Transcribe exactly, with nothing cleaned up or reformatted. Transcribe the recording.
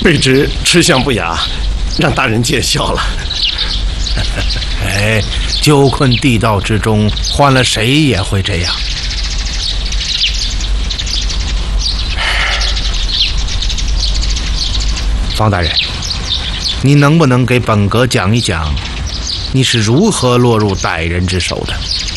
卑职吃相不雅，让大人见笑了。 哎，囚困地道之中，换了谁也会这样。方大人，你能不能给本阁讲一讲，你是如何落入歹人之手的？